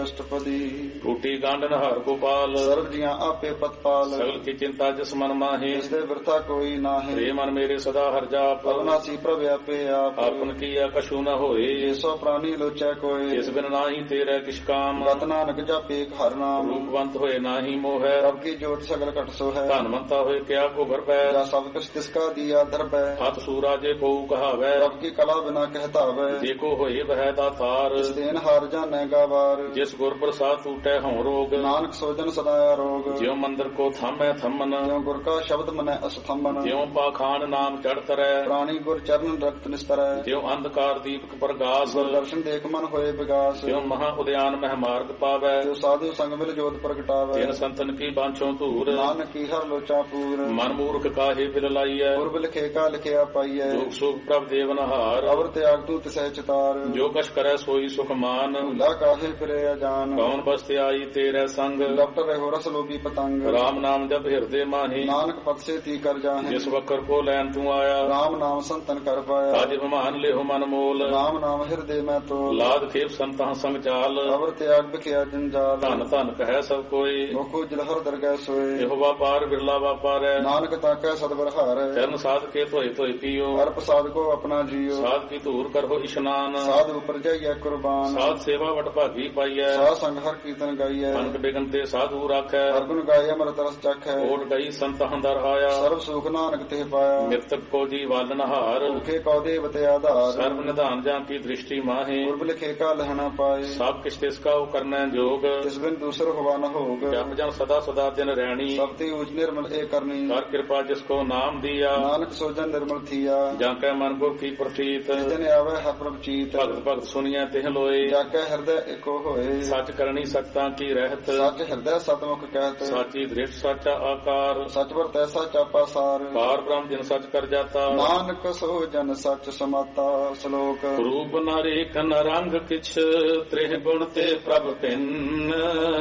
ਅਸ਼ਟਪਦੀ। ਟੂਟੀ ਗਾਂਡਨ ਹਰ ਗੋਪਾਲ, ਸਰਬ ਜੀਆਂ ਆਪੇ ਪਤਪਾਲ। ਸਗਲ ਕੀ ਚਿੰਤਾ ਜਿਸ ਮਨ ਮਾਹੇ, ਜਿਸ ਦੇ ਬਿਰਥਾ ਕੋਈ ਨਾਹੀ। ਰੇ ਮਨ ਮੇਰੇ ਸਦਾ ਹਰ ਜਾਪ, ਅਵਨਾਸੀ ਪ੍ਰਭ ਆਪੇ ਆਪ। ਆਪਨ ਕੀਆ ਕਛੂ ਨ ਹੋਏ, ਜਿਸੋ ਪ੍ਰਾਨੀ ਲੋਚੈ ਕੋਇ। ਜਿਸ ਬਿਨ ਨਾਹੀ ਤੇਰੇ ਕਿਛ ਕਾਮ, ਰਤ ਨਾਨਕ ਜਪੇ ਹਰ ਨਾਮ। ਰੂਪਵੰਤ ਹੋਏ ਨਾਹੀ ਮੋਹੈ, ਰਬ ਕੀ ਜੋਤ ਸਗਲ ਘਟ ਸੋ ਹੈ। ਧਨਵੰਤਾ ਹੋਏ ਕਿਆ ਕੋ ਭਰਪੈ, ਜਾ ਸਭ ਕੁਛ ਤਿਸਕਾ ਦੀਆ ਧਰਪੈ। ਹੱਥ ਸੂਰਾਜੇ ਕੋ ਕਹਾਵੈ, ਰਬ ਕੀ ਕਲਾ ਬਿਨਾ ਕਹਿਤਾਵੈ। ਜੇ ਕੋ ਹੋਏ ਵਹਿ ਦਾਤਾਰ, ਇਸ ਦੇਨ ਹਾਰ ਜਾਣੈ ਗਾਵਾਰ। ਜਿਸ ਗੁਰ ਪ੍ਰਸਾਦ ਟੂਟੈ ਹਉ ਰੋਗ, ਨਾਨਕ ਸੋਜਨ ਸਦਾ ਰੋਗ। ਜਿਉ ਮੰਦਰ ਕੋ ਥਾਮੈ ਥੰਮਨ, ਜਿਉ ਗੁਰ ਕਾ ਸ਼ਬਦ ਮਨੈ ਅਸਥੰਬਨ। ਜਿਉ ਪਾਖਾਨ ਨਾਮ ਚੜ ਤਰੈ, ਪ੍ਰਾਣੀ ਗੁਰ ਚਰਨ ਰਕਤ ਨਿਸਤਰੈ। ਜਿਉ ਅੰਧਕਾਰ ਦੀਪਕ ਪ੍ਰਗਾਸ, ਗੁਰ ਦਰਸ਼ਨ ਦੇਖ ਮਨ ਹੋਏ ਵਿਗਾਸ। ਜਿਉ ਮਹਾ ਉਦਿਆਨ ਮਹਿ ਮਾਰਗ ਪਾਵੈ, ਜੋ ਸਾਧੂ ਸੰਗ ਮਿਲ ਜੋਤ ਪ੍ਰਗਟਾਵੈ। ਤਿਨ ਸੰਤਨ ਕੀ ਬਾਂਛੋ ਧੂਰ, ਨਾਨਕ ਕੀ ਹਰ ਲੋਚਾ ਪੂਰ। ਮਨ ਮੂਰਖ ਕਾਹੇ ਬਿਲ ਲਾਈਐ, ਗੁਰਬ ਲਿਖੇ ਕਾ ਲਿਖਿਆ ਪਾਈਐ। ਦੁਖ ਸੁਖ ਪ੍ਰਭ ਦੇਵਨਹਾਰ, ਅਵਰ ਤਿਆਗ ਤੂੰ ਤਿਸੈ ਚਿਤਾਰ। ਜੋ ਕਛ ਕਰੈ ਸੋਈ ਸੁਖ ਮਾਨ, ਭੁਲਾ ਕਾਹੇ ਫਿਰੇ ਅਜਾਨ। ਕੌਣ ਬਸਤਿ ਆਈ ਤੇਰੇ ਸੰਗ, ਡਾਕਟਰ ਰਹੋ ਰਸ ਲੋਭੀ ਪਤੰਗ। ਰਾਮ ਨਾਮ ਜਪ ਹਿਰਦੇ ਮਾਹੀ, ਨਾਨਕ ਪਤ ਸੇ ਤੀ ਕਰ ਜਾਹੇ। ਜਿਸ ਵਕਰ ਕੋ ਲੈਨ ਤੂੰ ਆਇਆ, ਰਾਮ ਨਾਮ ਸੰਤਨ ਕਰ ਪਾਇਆ। ਅਜ ਮਹਾਨ ਲਿਹੁ ਮਨ ਮੋਲ, ਰਾਮ ਨਾਮ ਹਿਰਦੇ ਮੈਂ ਤੋਲ। ਲਾਦ ਖੇਪ ਸੰਤਾਂ ਸੰਗ ਚਾਲ, ਅਵਰ ਤਿਆਗ ਬਿਖਿਆ ਜੰਜਾਲ। ਧਨ ਧਨ ਕਹੈ ਸਭ ਕੋਈ, ਮੁਖੋ ਜਲਹਰ ਦਰਗਹਿ ਸੋਏ। ਇਹੋ ਵਾਪਾਰ ਬਿਰਲਾ ਵਾਪਾਰੈ, ਨਾਨਕ ਤਾਕੈ ਸਦਬਰ ਹਾਰੈ। ਚਰਨ ਸਾਧ ਕੇ ਧੋਏ ਧੋਏ ਪੀਓ, ਹਰ ਪ੍ਰਸਾਦ ਕੋ ਆਪਣਾ ਜੀਓ। ਸਾਧ ਕੀ ਧੂਰ ਕਰੋ ਇਸ਼ਨਾਨ, ਸਾਧ ਉਪਰ ਜਾਈਐ ਕੁਰਬਾਨ। ਸਾਧ ਸੇਵਾ ਵਟ ਭਾਗੀ ਪਾਈਐ, ਸਾਧ ਸੰਗ ਹਰ ਕੀਰਤਨ ਗਾਈਐ। ਅਨਕ ਬਿਗਨ ਤੇ ਸਾਧੂ ਰਾਖੈ, ਹਰ ਗੁਣ ਗਾਏ ਅਮਰਤ ਰਸ ਚਖੈ। ਓਟ ਗਈ ਸੰਤ ਹੰਦਰ ਆਇਆ, ਸਰਬ ਸੁਖ ਨਾਨਕ ਤੇ ਪਾਇਆ। ਮਿਰਤਕ ਕੋ ਜੀ ਵਾਲਨ ਹਾਰ, ਭੁਖੇ ਕਉ ਦੇਵਤੇ ਆਧਾਰ। ਸਰਬ ਨਿਧਾਨ ਜਾਂ ਕੀ ਦ੍ਰਿਸ਼ਟੀ ਮਾਹੇ, ਗੁਰਬ ਲਿਖੇ ਕਾ ਲਹਣਾ ਪਾਏ। ਸਭ ਕਿਛ ਤਿਸ ਕਾ ਕਰਨੈ ਜੋਗ, ਤਿਸ ਬਿਨ ਦੂਸਰ ਹੋਵਾ ਨ ਹੋਗ। ਜਪ ਜਨ ਸਦਾ ਸਦਾ ਦਿਨ ਰਹਿਣੀ, ਸਭ ਤੇ ਉਚ ਨਿਰਮਲ ਏ ਕਰਨੀ। ਕਰ ਕਿਰਪਾ ਜਿਸ ਕੋ ਨਾਮ ਦੀਆ, ਨਾਨਕ ਸੋਜਨ ਨਿਰਮਲ ਥੀਆ। ਜਾਂ ਕੈ ਮਨ ਗੁਰ ਕੀ ਪ੍ਰਤੀਤ, ਜਿਸ ਦਿਨ ਆਵੈ ਹਰ ਪ੍ਰਭ ਚੀਤ। ਭਗਤ ਭਗਤ ਸੁਣੀਐ ਤਿਹ ਲੋਏ, ਜਾ ਕੈ ਹਿਰਦੈ ਏਕੋ ਹੋਏ। ਸੱਚ ਕਰਨੀ ਸੱਚਤਾ ਕੀ ਰਹਿਤ, ਸੱਚ ਹਿਰਦੈ ਸਤਮੁਖ ਕਹਿਤ। ਸਾਚੀ ਦ੍ਰਿਸ਼ਟ ਸਾਚਾ ਆਕਾਰ, ਸਚ ਵਰ ਤੈਸਾ ਚਾਪਾ ਸਾਰ। ਕਾਰ ਬ੍ਰਹਮ ਜਿਨ ਸੱਚ ਕਰ ਜਾਤਾ, ਨਾਨਕ ਸੋਜਨ ਸਚ ਸਮਾਤਾ। ਸ਼ਲੋਕ ਰੂਪ ਨ ਰੇਖ ਨ ਰੰਗ ਕਿਛ, ਤ੍ਰਿਹ ਗੁਣ ਤੇ ਪ੍ਰਭ ਭਿੰਨ।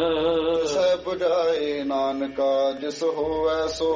ਸੈ ਬੁਝਾਏ ਨਾਨਕਾ ਜਿਸ ਹੋਵੈ ਸੋ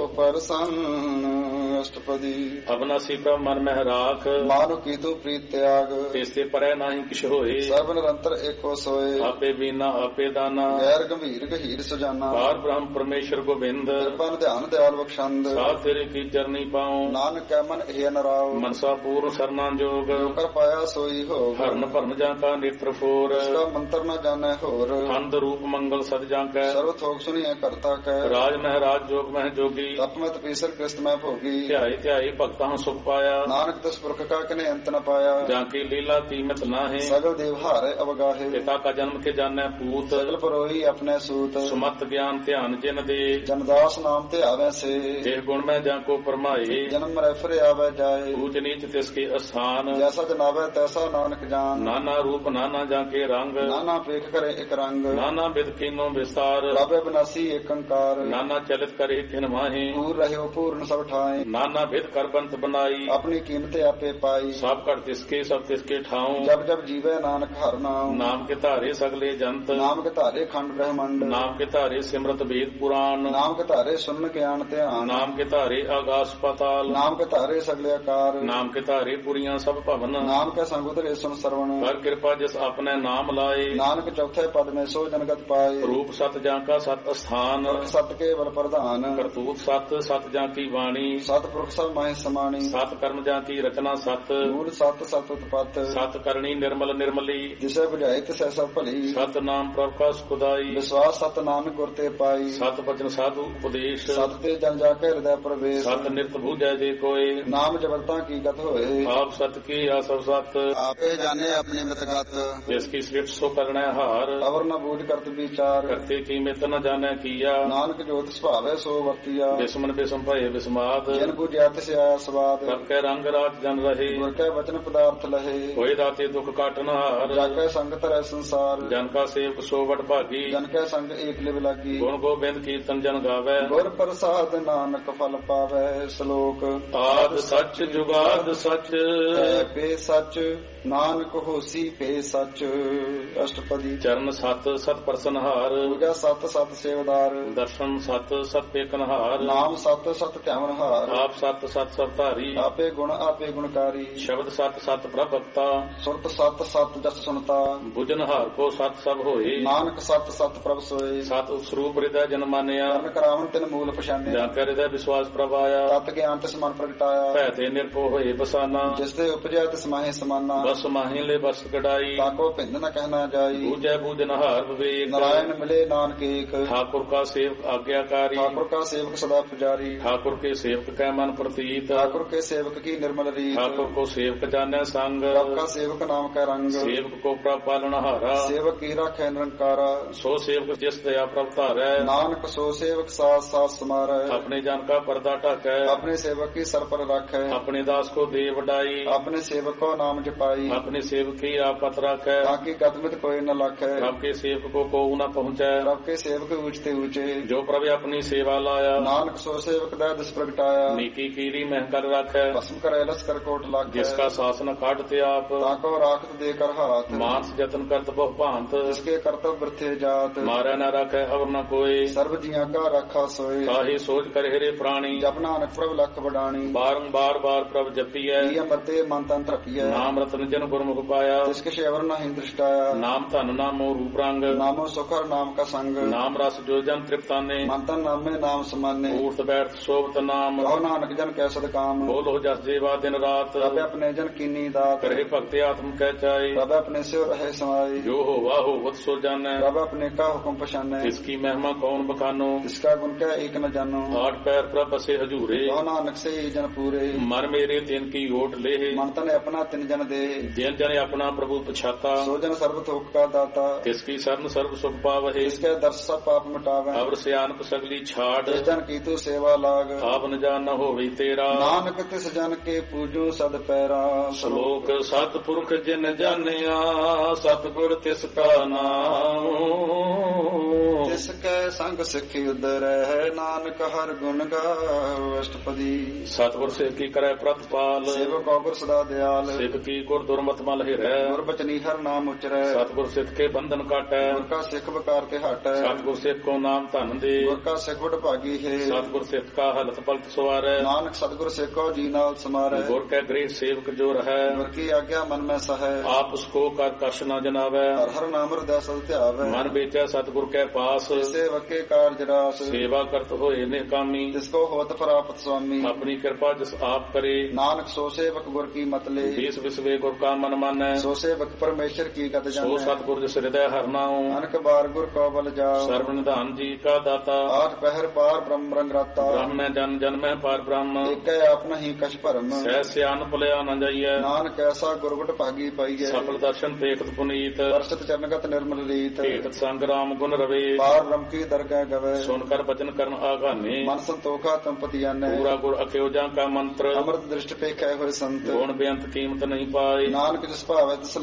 ਪਰਸੰਨ। ਅਸ਼ਟਪਦੀ। ਅਬਨਾਸੀ ਪ੍ਰਭ ਮਨ ਮਹਿ ਰਾਖ, ਮਾਨੁ ਕੀ ਤੂ ਪ੍ਰੀਤ ਤਿਆਗ। ਤਿਸ ਤੇ ਪਰੈ ਨਾਹੀ ਕਿਛ ਹੋਏ, ਸਰਬ ਨਿਰੰਤਰ ਏਕੋ ਸੋਏ। ਆਪੇ ਬੀਨਾ ਆਪੇ ਦਾਨਾ, ਗੈਰ ਗੰਭੀਰ ਗਹੀਰ ਸੁਜਾਨਾ। ਕਾਰ ਬ੍ਰਹਮ ਪਰਮੇਸ਼ਰ ਗੋਬਿੰਦ, ਕਿਰਪਨ ਧਿਆਨ ਦਿਆਲ ਬਖਸ਼ੰਦ। ਸਾਧ ਤੇਰੇ ਕੀ ਚਰਨੀ ਪਾਉ, ਨਾਨਕ ਕੈ ਮਨ ਇਹ ਨਰਾਉ। ਮਨਸਾ ਪੂਰਨ ਸਰਨਾ ਜੋਗ, ਜੋ ਕਰ ਪਾਇਆ ਸੋਈ ਹੋਗ। ਹਰਨ ਭਰਨ ਜਾਂ ਕਾ ਨੇਤਰ ਫੋਰ, ਇਸਕਾ ਮੰਤਰ ਨ ਜਾਣੈ ਹੋਰ। ਖੰਡ ਰੂਪ ਮੰਗਲ ਸਦ ਜਾਂ ਕੈ, ਸਰਬ ਥੋਕ ਸੁਣੀਐ ਕਰਤਾ ਕੈ। ਰਾਜ ਮਹਿ ਰਾਜ ਜੋਗ ਮਹਿ ਜੋਗੀ, ਤਪਮਤ ਪੀਸਰ ਕ੍ਰਿਸਤ ਮੈਂ ਭੋਗੀ। ਧਿਆਏ ਧਿਆਏ ਭਗਤਾਂ ਸੁਖ ਪਾਇਆ, ਨਾਨਕ ਤਿਸ ਪੁਰਖ ਕਾ ਕਨੇ ਅੰਤ ਨ ਪਾਇਆ। ਜਾਂ ਕੀ ਲੀਲਾ ਕੀਮਤ ਨਾਹੇ, ਸਗਲ ਦੇਵ ਹਾਰੇ ਅਵਗਾਹੇ। ਪਿਤਾ ਕਾ ਜਨਮ ਕੇ ਜਾਣੈ ਪੂਤ, ਸਗਲ ਪਰੋਈ ਆਪਣੇ ਸੂਤ। ਸੁਮਤ ਗਿਆਨ ਧਿਆਨ ਜਿਨ ਦੇ, ਜਨਦਾਸ ਨਾਮ ਤੇ ਆਵੈ ਸੇ। ਦੇਹ ਗੁਣ ਮੈਂ ਜਾਂ ਕੋ ਪਰਮਾਏ, ਜਨਮ ਮਰੈ ਫਿਰ ਆਵੈ ਜਾਏ। ਊਚ ਨੀਚ ਤਿਸ ਕੇ ਅਸਥਾਨ, ਜੈਸਾ ਜਨਾਵੈ ਤੈਸਾ ਨਾਨਕ ਜਾਨ। ਨਾਨਾ ਰੂਪ ਨਾਨਾ ਜਾਂ ਕੇ ਰੰਗ, ਨਾਨਾ ਪੇਖ ਕਰੇ ਇਕ ਰੰਗ। ਨਾਨਾ ਬਿਦ ਕੀਨੋ ਵਿਸਤਾਰ, ਪ੍ਰਭ ਬਿਨਾਸੀ ਏਕ ਅੰਕਾਰ। ਨਾਨਾ ਚਲਿਤ ਕਰੇ ਕਿਨ ਮਾਹੇ, ਪੂਰ ਰਹਿਓ ਪੂਰਨ ਸਭ ਠਾਏ। ਨਾਨਾ ਬਿਦ ਕਰ ਬੰਤ ਬਨਾਈ, ਆਪਣੀ ਕੀਮਤ ਆਪੇ ਪਾਈ। ਸਭ ਘਟ ਤਿਸਕੇ ਸਭ ਤਿਸਕੇ ਠਾਉ, ਜਬ ਜਬ ਜੀਵੈ ਨਾਨਕ ਹਰ ਨਾਮ। ਨਾਮ ਕੇ ਧਾਰੇ ਸਗਲੇ ਜੰਤ, ਨਾਮ ਕੇ ਧਾਰੇ ਖੰਡ ਬ੍ਰਹਮੰਡ। ਨਾਮ ਕੇ ਧਾਰੇ ਸਿਮਰਤ ਵੇਦ ਪੁਰਾਣ, ਨਾਮ ਕੇ ਧਾਰੇ ਸੁਨ ਗਿਆਨ ਧਿਆਨ। ਨਾਮ ਕੇ ਧਾਰੇ ਆਗਾਸ ਪਾਤਾਲ, ਨਾਮ ਕੇ ਧਾਰੇ ਸਗਲੇ ਆਕਾਰ। ਨਾਮ ਕੇ ਧਾਰੇ ਪੁਰੀਆਂ ਸਭ ਭਵਨ, ਨਾਮ ਕੇ ਸੰਗ ਉਧਰੇ ਸੁਨ ਸਰਵਣ। ਕਰ ਕਿਰਪਾ ਜਿਸ ਆਪਣੇ ਨਾਮ ਲਾਏ, ਨਾਨਕ ਚੌਥੇ ਪਦ ਮੈਂ ਸੋ ਜਨਗਤ ਪਾਏ। ਰੂਪ ਸਤ ਜਾਂ ਕਾ ਸਤ ਅਸਥਾਨ, ਸਤ ਕੇਵਲ ਪ੍ਰਧਾਨ। ਕਰਤੂਤ ਸਤ ਸਤ ਜਾਂ ਕੀ ਬਾਣੀ, ਸਤ ਪੁਰਖ ਸਭ ਮਾਹਿ ਸਮਾਣੀ। ਸਤ ਕਰਮ ਜਾਂ ਕੀ ਰਚਨਾ ਸਤ, ਮੂਲ ਸਤ ਸਤ ਉਤਪਤ। ਸਤ ਕਰਨੀ ਨਿਰਮਲ ਨਿਰਮਲੀ, ਜਿਸੇ ਬੁਝਾਏ ਤਿਸੈ ਸਭ ਭਲੀ। ਸਤ ਨਾਮ ਪ੍ਰਭ ਕਾ ਸੁਖਦਾਈ, ਵਿਸ਼ਵਾਸ ਸਤ ਨਾਨਕ ਗੁਰ ਤੇ ਪਾਈ। ਸਤ ਬਚਨ ਸਾਧੂ ਉਪਦੇਸ਼, ਸਤ ਤੇ ਜਨ ਜਾ ਕੇ ਹਿਰਦੈ ਪ੍ਰਵੇਸ਼। ਸਤ ਨਿਰਤ ਬੂਝੈ ਜੇ ਕੋਏ, ਨਾਮ ਜਬਰਤਾ ਕੀ ਗਤ ਹੋਏ। ਆਪ ਸਤ ਕੀ ਆ ਸਭ ਸਤ, ਆਪੇ ਜਾਣੇ ਆਪਣੀ ਮਿਤਗਤ। ਜਿਸ ਕੀ ਸ੍ਰਿਸ਼ਟ ਸੋ ਕਰਣੈ ਹਾਰ, ਅਵਰ ਨ ਬੂਝ ਕਰਤ ਵਿਚਾਰ। ਕਰਤੇ ਕੀ ਮਿਤ ਨ ਜਾਣੈ ਕੀਆ, ਨਾਨਕ ਜੋਤ ਸੁਭਾਵੈ ਸੋ ਵਰਤੀਆ। ਬਿਸਮਨ ਬਿਸਮ ਭਏ ਬਿਸਮਾਦ, ਜਿਨ ਬੁਝਿਆ ਤਿਸ ਆਇਆ ਸਵਾਦ। ਸਭ ਕੈ ਰੰਗ ਰਾਜ ਜਨ ਰਹੇ, ਗੁਰ ਕੈ ਵਚਨ ਪਦਾਰਥ ਲਹੇ। ਹੋਏ ਦਾਤੇ ਦੁਖ ਕਾਟਨ ਹਾਰ, ਜਾ ਕੈ ਸੰਗ ਧਰੈ ਸੰਸਾਰ। ਜਨ ਕਾ ਸੇਵਕ ਸੋ ਵਡ ਭਾਗੀ, ਜਨ ਕੈ ਸੰਗ ਏਕ ਲਿਵ ਲਾਗੀ। ਗੁਣ ਗੋਬਿੰਦ ਕੀਰਤਨ ਜਨ ਗਾਵੈ, ਗੁਰ ਪ੍ਰਸਾਦ ਨਾਨਕ ਫਲ ਪਾਵੈ। ਸ਼ਲੋਕ ਆਦ ਸੱਚ ਜੁਗਾਦ ਸੱਚ, ਐ ਬੇ ਸੱਚ ਨਾਨਕ ਹੋਸੀ ਫੇ ਸੱਚ। ਅਸ਼ਟਪਦੀ। ਚਰਨ ਸਤ ਸਤ ਪ੍ਰਸਨਹਾਰ, ਪੂਜਾ ਸਤ ਸਤ ਸੇਵਦਾਰ। ਦਰਸ਼ਨ ਸਤ ਸਤ ਪੇਕਨਹਾਰ, ਨਾਮ ਸਤ ਸਤ ਧਿਆਵਨਹਾਰ। ਆਪ ਸਤ ਸਤ ਸਤਧਾਰੀ, ਆਪੇ ਗੁਣ ਆਪੇ ਗੁਣਕਾਰੀ। ਸ਼ਬਦ ਸਤ ਸਤ ਪ੍ਰਭਕਤਾ, ਸੁਰਤ ਸਤ ਸਤ ਜਸ ਸੁਨਤਾ। ਬੁਝਨਹਾਰ ਕੋ ਸਤ ਸਭ ਹੋਏ, ਨਾਨਕ ਸਤ ਸਤ ਪ੍ਰਭ ਸੋਏ। ਸਤ ਸਰੂਪ ਹਿਰਦੈ ਜਨ ਮਾਨਿਆ, ਕਰਨ ਕਰਾਵਨ ਤਿਨ ਮੂਲ ਪਛਾਨਿਆ। ਜਾਂ ਕੈ ਹਿਰਦੈ ਵਿਸ਼ਵਾਸ ਪ੍ਰਭ ਆਇਆ, ਤਤ ਗਿਆਨ ਤਿਸ ਮਨ ਪ੍ਰਗਟਾਇਆ। ਭੈ ਤੇ ਨਿਰਭਉ ਹੋਏ ਬਸਾਨਾ, ਜਿਸ ਤੇ ਉਪਜਿਆ ਤਿਸ ਮਾਹੇ ਸਮਾਨਾ। ਬਸ ਮਾਹੀ ਲੈ ਬਸ ਕਢਾਈ, ਤਾਕੋ ਭਿੰਦ ਨ ਕਹਿਣਾ ਜਾਈ। ਬੂਝੈ ਬੂਝਨਹਾਰ ਵਿਵੇਕ, ਨਾਰਾਇਣ ਮਿਲੇ ਨਾਨਕ ਏਕ। ਠਾकुर का सेवक आज्ञाकारी, ठाकुर का सेवक सदा पुजारी। ठाकुर के सेवक कै मन प्रतीत, ठाकुर के सेवक की निर्मल रीत। ठाकुर को सेवक जाने संग, प्रभ का सेवक नाम का रंग। सेवक को प्रभ पालनहारा, सेवक की राखै निरंकारा। सो सेवक जिस दया प्रभ धारै, नानक सो सेवक साथ साथ समारै। अपने जन का पर्दा ढाकै, अपने सेवक की सर पर राखै। अपने दास को दे वडाई, अपने सेवक को नाम जपाई। अपने सेवक की आपत राखै, ताकि गदमित कोई न लाखै। प्रभ के सेवक को न पहुँचै, प्रभ के सेवक ऊंचते ऊंचे। जो प्रभ अपनी सेवा लाया, नानक सो सेवक दै दिस प्रगटाया। नीकी कीरी मह कर राखै, भस्म करे लस कर कोट लाखै। जिसका शासन काटते आप, ताको राखत देकर हाथ। मानस जतन करत बहु भांत, जिसके कर्तव्य वृथे जात। मारै न राखै अवर न कोई, सर्व जिया का राखा सोए। काहे सोच कर हेरे प्राणी, जप नानक प्रभ लख बडाणी। बारंबार बार प्रभ जपियै, अमृते मन तन तृपिय। नाम रतन जन गुरमुख पाया, जिसके शेवर नहीं दृष्टाया। नाम धन नामो रूप रंग, नामो सुखर नाम का संग। नाम रस जो जन तृप्ताने, मंतन नामे नाम समाने। उठ बैठ शोभत नाम, कहो नानक जन कै सद काम। बोलो जस जेवा दिन रात, रब अपने जन कीनी दात। करे भक्ति आत्म कह चाहे, रब अपने से रहे समाये। जो हो वाह हो वत सो जानै, रब अपने का हुक्म पछाने। इसकी महिमा कौन बखानो, इसका गुण क्या एक न जानो। आठ पैर प्रभ बसे हजूरे, कहो नानक से ही जन पूरे। मर मेरे तिन की ओट ले, मन तन अपना तिन जन दे। जिन जन अपना प्रभु पछाता, सो जन सर्व थोक का दाता। किसकी शरण सर्व सुख पावहे, इसके दर्श सब पाप मिटावे। अवर सियानप सगली छाड़, जिस जन की तू सेवा लाग। आप न जान न होवे तेरा, नानक तिस जन के पूजो सद पैरा। श्लोक सतपुरख जिन जानिया, सतगुर तिसका नाम, तिसके संग सिखी उदरै। नानक हर गुण गाओ। अष्टपदी। सतगुर सेव की करे प्रतिपाल, सेवक गुर सदा दयाल। सिख की गुर दुर्मत मल हिरै, गुर बचनी हर नाम उचरै। सतगुर सिख के बंधन काटै, गुर का सिख बकार के हटै। सतगुर सिख को नाम धन दे, गुर का सिख बड़ भागी है। सतगुर सिख का हलत पलत सवारै, नानक सतगुर सिख को जी नाल समारै। गुर के गृह सेवक जो रहै, गुर की आज्ञा मन में सहै। आप उसको कर कश न जनावै, हर हर नाम हृदय सद ध्यावै। मन बेचै सतगुर के पास, सेवक के कार्य रास। सेवा करत होए निकामी, जिसको होत प्राप्त स्वामी। अपनी कृपा जिस आप करे, नानक सो सेवक गुर की मत ले। देश विश्वे गुर का मन मानै, सो सेवक परमेश्वर की गत सो जानै। सतगुर जिस हृदय हर नाऊ, नानक बार गुर को बल जाओ। सर्व निधान जी का दाता, आठ पहर पार ब्रह्म रंग राता। ब्रह्म में जन जन में पार ब्रह्म, एक अपना ही कछ भरम। सह सियान भुलिया न जाइए, नानक ऐसा गुरगुट भागी पाइए। सफल दर्शन देखत पुनीत, वर्षित चरणगत निर्मल रीत। भेटत संग राम गुण रवे, पार ब्रह्म की दरगाह गवे। सुनकर वचन करन आगाने, मन संतोखा तम पति जाने। पूरा गुर अख्योजा का मंत्र, अमृत दृष्टि पे कै हुए संत। गुण बेअंत कीमत नहीं पाए। नानक जिस भावै तिस